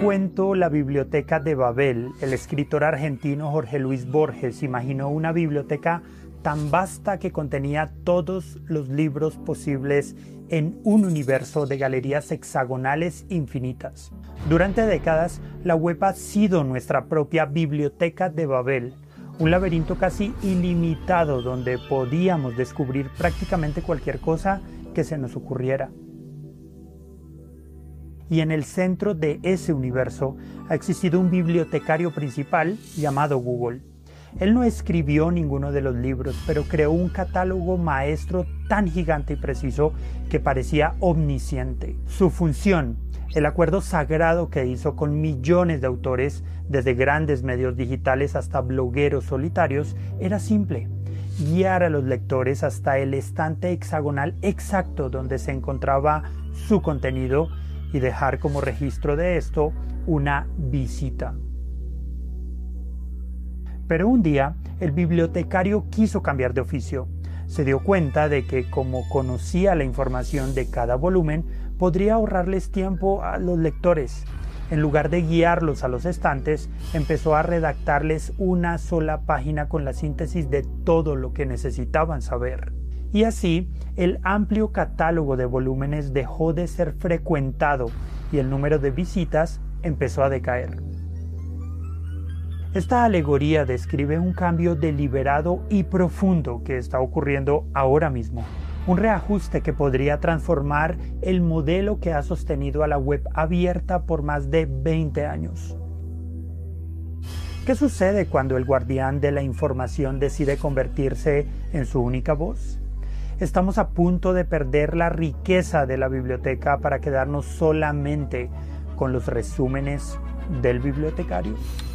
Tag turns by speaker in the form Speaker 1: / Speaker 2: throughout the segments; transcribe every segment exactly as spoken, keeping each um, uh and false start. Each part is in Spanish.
Speaker 1: cuento La biblioteca de Babel, el escritor argentino Jorge Luis Borges imaginó una biblioteca tan vasta que contenía todos los libros posibles en un universo de galerías hexagonales infinitas. Durante décadas, la web ha sido nuestra propia biblioteca de Babel, un laberinto casi ilimitado donde podíamos descubrir prácticamente cualquier cosa que se nos ocurriera. Y en el centro de ese universo ha existido un bibliotecario principal llamado Google. Él no escribió ninguno de los libros, pero creó un catálogo maestro tan gigante y preciso que parecía omnisciente. Su función, el acuerdo sagrado que hizo con millones de autores, desde grandes medios digitales hasta blogueros solitarios, era simple: guiar a los lectores hasta el estante hexagonal exacto donde se encontraba su contenido y dejar como registro de esto una visita. Pero un día, el bibliotecario quiso cambiar de oficio. Se dio cuenta de que, como conocía la información de cada volumen, podría ahorrarles tiempo a los lectores. En lugar de guiarlos a los estantes, empezó a redactarles una sola página con la síntesis de todo lo que necesitaban saber. Y así, el amplio catálogo de volúmenes dejó de ser frecuentado y el número de visitas empezó a decaer. Esta alegoría describe un cambio deliberado y profundo que está ocurriendo ahora mismo. Un reajuste que podría transformar el modelo que ha sostenido a la web abierta por más de veinte años. ¿Qué sucede cuando el guardián de la información decide convertirse en su única voz? ¿Estamos a punto de perder la riqueza de la biblioteca para quedarnos solamente con los resúmenes del bibliotecario?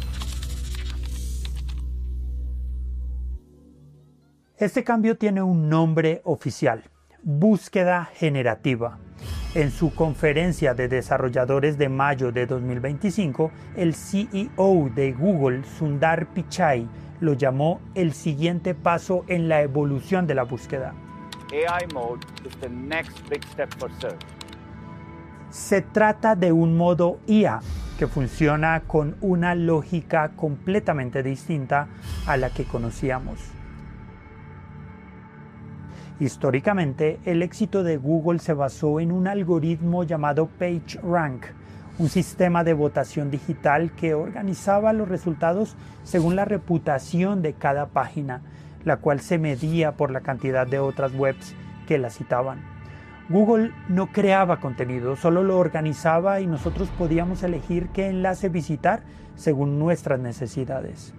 Speaker 1: Este cambio tiene un nombre oficial: búsqueda generativa. En su conferencia de desarrolladores de mayo de dos mil veinticinco, el C E O de Google, Sundar Pichai, lo llamó el siguiente paso en la evolución de la búsqueda.
Speaker 2: A I mode is the next big step for search.
Speaker 1: Se trata de un modo I A que funciona con una lógica completamente distinta a la que conocíamos. Históricamente, el éxito de Google se basó en un algoritmo llamado PageRank, un sistema de votación digital que organizaba los resultados según la reputación de cada página, la cual se medía por la cantidad de otras webs que la citaban. Google no creaba contenido, solo lo organizaba y nosotros podíamos elegir qué enlace visitar según nuestras necesidades.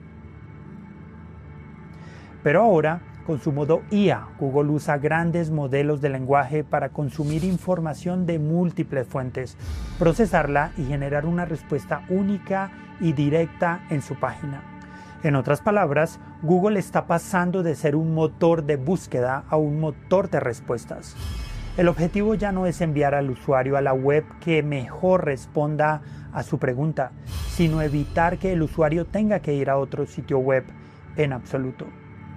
Speaker 1: Pero ahora, con su modo I A, Google usa grandes modelos de lenguaje para consumir información de múltiples fuentes, procesarla y generar una respuesta única y directa en su página. En otras palabras, Google está pasando de ser un motor de búsqueda a un motor de respuestas. El objetivo ya no es enviar al usuario a la web que mejor responda a su pregunta, sino evitar que el usuario tenga que ir a otro sitio web en absoluto.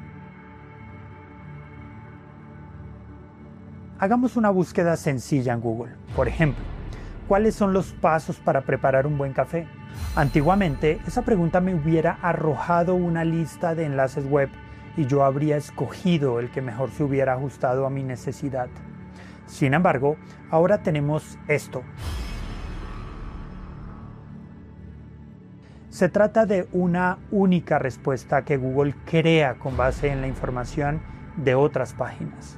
Speaker 1: Hagamos una búsqueda sencilla en Google. Por ejemplo, ¿cuáles son los pasos para preparar un buen café? Antiguamente, esa pregunta me hubiera arrojado una lista de enlaces web y yo habría escogido el que mejor se hubiera ajustado a mi necesidad. Sin embargo, ahora tenemos esto. Se trata de una única respuesta que Google crea con base en la información de otras páginas.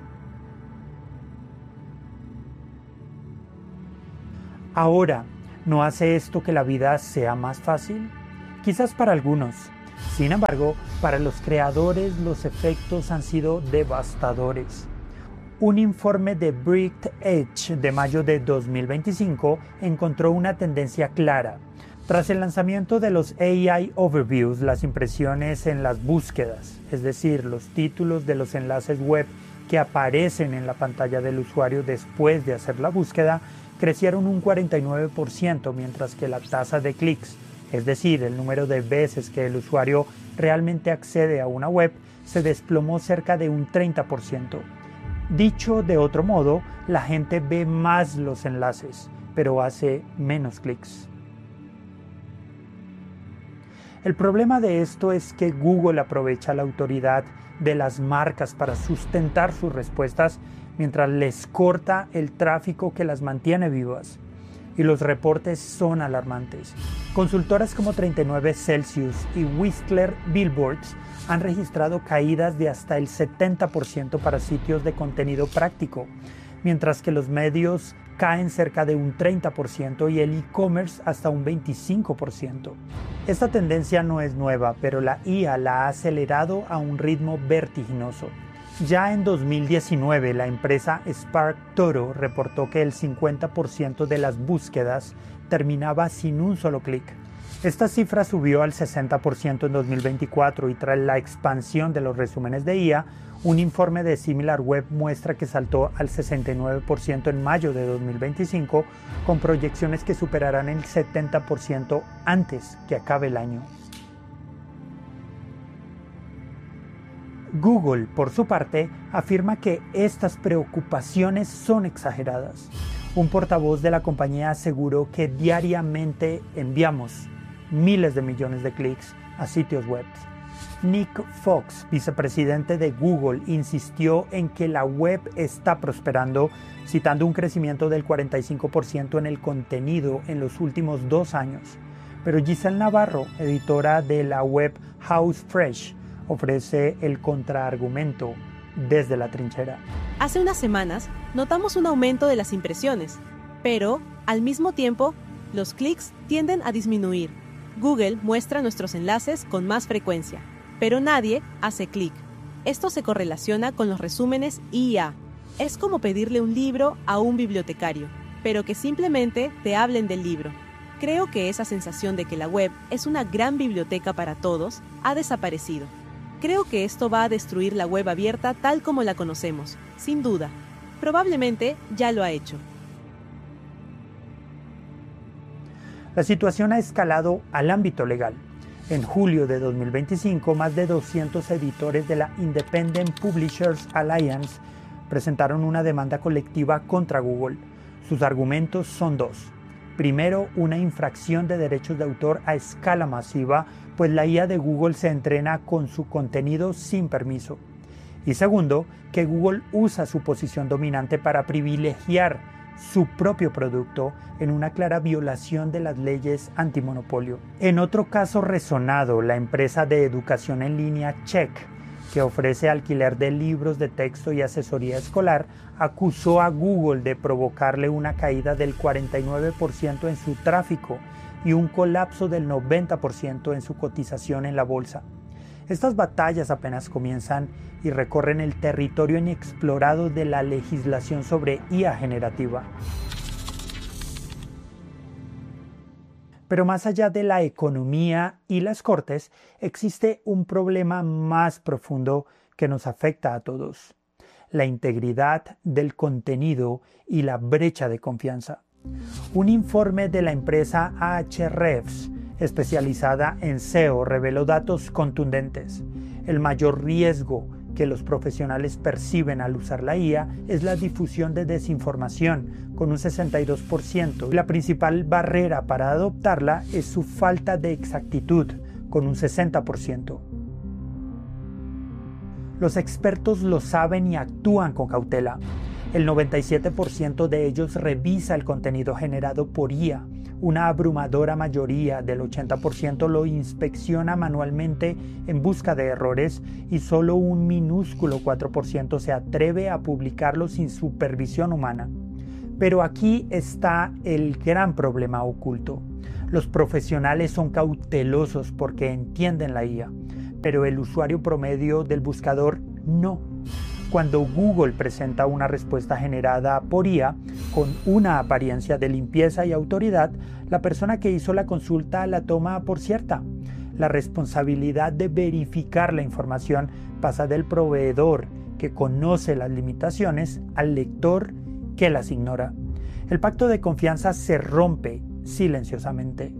Speaker 1: Ahora, ¿no hace esto que la vida sea más fácil? Quizás para algunos. Sin embargo, para los creadores los efectos han sido devastadores. Un informe de Bright Edge de mayo de dos mil veinticinco encontró una tendencia clara. Tras el lanzamiento de los A I Overviews, las impresiones en las búsquedas, es decir, los títulos de los enlaces web que aparecen en la pantalla del usuario después de hacer la búsqueda, crecieron un cuarenta y nueve por ciento, mientras que la tasa de clics, es decir, el número de veces que el usuario realmente accede a una web, se desplomó cerca de un treinta por ciento. Dicho de otro modo, la gente ve más los enlaces, pero hace menos clics. El problema de esto es que Google aprovecha la autoridad de las marcas para sustentar sus respuestas mientras les corta el tráfico que las mantiene vivas. Y los reportes son alarmantes. Consultoras como treinta y nueve Celsius y Whistler Billboards han registrado caídas de hasta el setenta por ciento para sitios de contenido práctico, mientras que los medios caen cerca de un treinta por ciento y el e-commerce hasta un veinticinco por ciento. Esta tendencia no es nueva, pero la I A la ha acelerado a un ritmo vertiginoso. Ya en dos mil diecinueve, la empresa SparkToro reportó que el cincuenta por ciento de las búsquedas terminaba sin un solo clic. Esta cifra subió al sesenta por ciento en dos mil veinticuatro y tras la expansión de los resúmenes de I A, un informe de SimilarWeb muestra que saltó al sesenta y nueve por ciento en mayo de dos mil veinticinco, con proyecciones que superarán el setenta por ciento antes que acabe el año. Google, por su parte, afirma que estas preocupaciones son exageradas. Un portavoz de la compañía aseguró que diariamente enviamos miles de millones de clics a sitios web. Nick Fox, vicepresidente de Google, insistió en que la web está prosperando, citando un crecimiento del cuarenta y cinco por ciento en el contenido en los últimos dos años. Pero Giselle Navarro, editora de la web House Fresh, ofrece el contraargumento desde la trinchera.
Speaker 3: Hace unas semanas notamos un aumento de las impresiones, pero, al mismo tiempo, los clics tienden a disminuir. Google muestra nuestros enlaces con más frecuencia, pero nadie hace clic. Esto se correlaciona con los resúmenes I A. Es como pedirle un libro a un bibliotecario, pero que simplemente te hablen del libro. Creo que esa sensación de que la web es una gran biblioteca para todos ha desaparecido. Creo que esto va a destruir la web abierta tal como la conocemos, sin duda. Probablemente ya lo ha hecho.
Speaker 1: La situación ha escalado al ámbito legal. En julio de dos mil veinticinco, más de doscientos editores de la Independent Publishers Alliance presentaron una demanda colectiva contra Google. Sus argumentos son dos. Primero, una infracción de derechos de autor a escala masiva, pues la I A de Google se entrena con su contenido sin permiso. Y segundo, que Google usa su posición dominante para privilegiar su propio producto en una clara violación de las leyes antimonopolio. En otro caso resonado, la empresa de educación en línea Check, que ofrece alquiler de libros de texto y asesoría escolar, acusó a Google de provocarle una caída del cuarenta y nueve por ciento en su tráfico y un colapso del noventa por ciento en su cotización en la bolsa. Estas batallas apenas comienzan y recorren el territorio inexplorado de la legislación sobre I A generativa. Pero más allá de la economía y las cortes, existe un problema más profundo que nos afecta a todos: la integridad del contenido y la brecha de confianza. Un informe de la empresa Ahrefs, especializada en S E O, reveló datos contundentes. El mayor riesgo que los profesionales perciben al usar la I A es la difusión de desinformación, con un sesenta y dos por ciento. La principal barrera para adoptarla es su falta de exactitud, con un sesenta por ciento. Los expertos lo saben y actúan con cautela. El noventa y siete por ciento de ellos revisa el contenido generado por I A. Una abrumadora mayoría del ochenta por ciento lo inspecciona manualmente en busca de errores y solo un minúsculo cuatro por ciento se atreve a publicarlo sin supervisión humana. Pero aquí está el gran problema oculto. Los profesionales son cautelosos porque entienden la I A, pero el usuario promedio del buscador no. Cuando Google presenta una respuesta generada por I A con una apariencia de limpieza y autoridad, la persona que hizo la consulta la toma por cierta. La responsabilidad de verificar la información pasa del proveedor, que conoce las limitaciones, al lector, que las ignora. El pacto de confianza se rompe silenciosamente.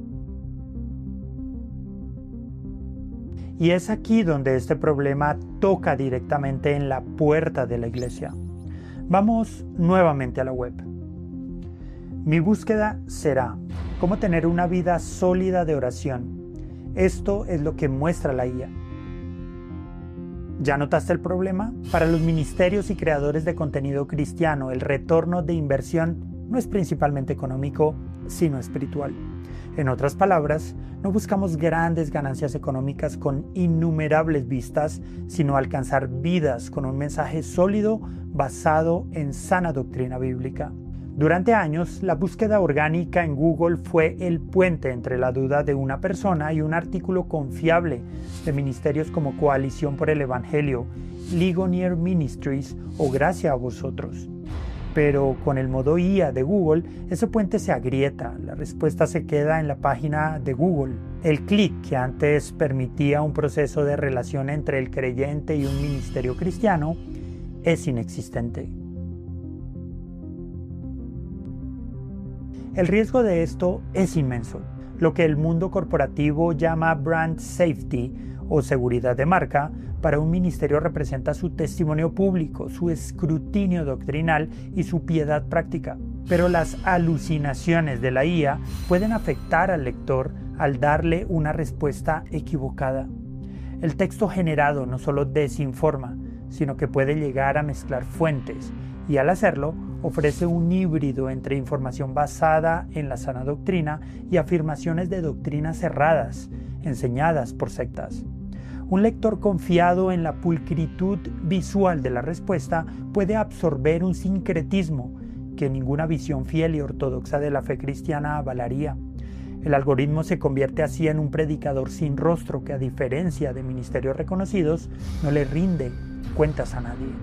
Speaker 1: Y es aquí donde este problema toca directamente en la puerta de la iglesia. Vamos nuevamente a la web. Mi búsqueda será cómo tener una vida sólida de oración. Esto es lo que muestra la I A. ¿Ya notaste el problema? Para los ministerios y creadores de contenido cristiano, el retorno de inversión no es principalmente económico, sino espiritual. En otras palabras, no buscamos grandes ganancias económicas con innumerables vistas, sino alcanzar vidas con un mensaje sólido basado en sana doctrina bíblica. Durante años, la búsqueda orgánica en Google fue el puente entre la duda de una persona y un artículo confiable de ministerios como Coalición por el Evangelio, Ligonier Ministries o Gracia a Vosotros. Pero con el modo I A de Google, ese puente se agrieta, la respuesta se queda en la página de Google. El clic que antes permitía un proceso de relación entre el creyente y un ministerio cristiano es inexistente. El riesgo de esto es inmenso. Lo que el mundo corporativo llama brand safety o seguridad de marca, para un ministerio representa su testimonio público, su escrutinio doctrinal y su piedad práctica. Pero las alucinaciones de la I A pueden afectar al lector al darle una respuesta equivocada. El texto generado no solo desinforma, sino que puede llegar a mezclar fuentes y al hacerlo ofrece un híbrido entre información basada en la sana doctrina y afirmaciones de doctrinas cerradas, enseñadas por sectas. Un lector confiado en la pulcritud visual de la respuesta puede absorber un sincretismo que ninguna visión fiel y ortodoxa de la fe cristiana avalaría. El algoritmo se convierte así en un predicador sin rostro que, a diferencia de ministerios reconocidos, no le rinde cuentas a nadie.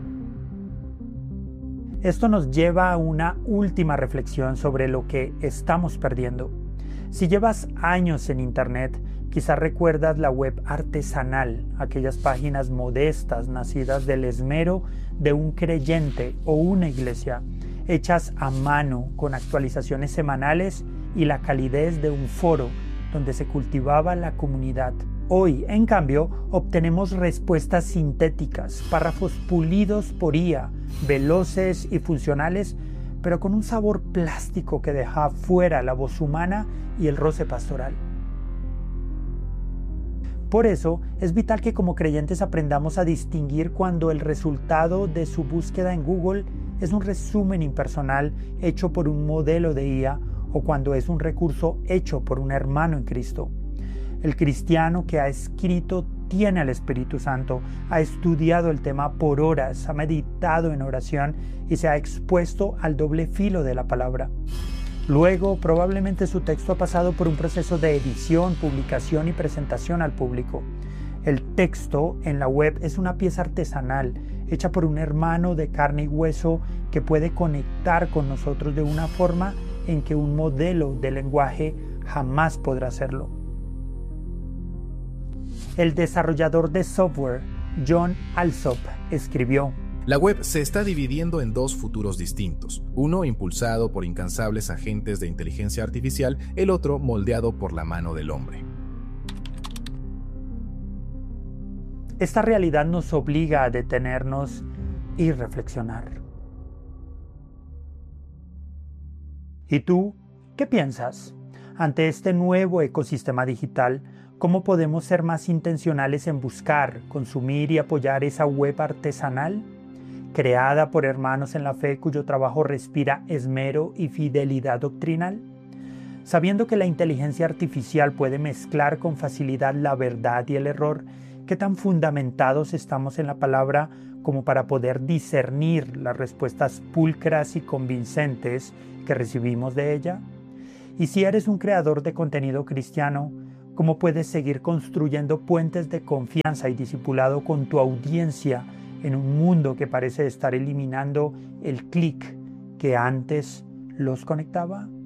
Speaker 1: Esto nos lleva a una última reflexión sobre lo que estamos perdiendo. Si llevas años en Internet, quizás recuerdas la web artesanal, aquellas páginas modestas nacidas del esmero de un creyente o una iglesia, hechas a mano con actualizaciones semanales y la calidez de un foro donde se cultivaba la comunidad. Hoy, en cambio, obtenemos respuestas sintéticas, párrafos pulidos por I A, veloces y funcionales, pero con un sabor plástico que deja fuera la voz humana y el roce pastoral. Por eso, es vital que como creyentes aprendamos a distinguir cuando el resultado de su búsqueda en Google es un resumen impersonal hecho por un modelo de I A o cuando es un recurso hecho por un hermano en Cristo. El cristiano que ha escrito tiene al Espíritu Santo, ha estudiado el tema por horas, ha meditado en oración y se ha expuesto al doble filo de la palabra. Luego, probablemente su texto ha pasado por un proceso de edición, publicación y presentación al público. El texto en la web es una pieza artesanal, hecha por un hermano de carne y hueso que puede conectar con nosotros de una forma en que un modelo de lenguaje jamás podrá hacerlo. El desarrollador de software, Jon Alsop, escribió:
Speaker 4: la web se está dividiendo en dos futuros distintos, uno impulsado por incansables agentes de inteligencia artificial, el otro moldeado por la mano del hombre.
Speaker 1: Esta realidad nos obliga a detenernos y reflexionar. ¿Y tú, qué piensas? Ante este nuevo ecosistema digital, ¿cómo podemos ser más intencionales en buscar, consumir y apoyar esa web artesanal? Creada por hermanos en la fe cuyo trabajo respira esmero y fidelidad doctrinal. Sabiendo que la inteligencia artificial puede mezclar con facilidad la verdad y el error, ¿qué tan fundamentados estamos en la palabra como para poder discernir las respuestas pulcras y convincentes que recibimos de ella? Y si eres un creador de contenido cristiano, ¿cómo puedes seguir construyendo puentes de confianza y discipulado con tu audiencia en un mundo que parece estar eliminando el clic que antes los conectaba?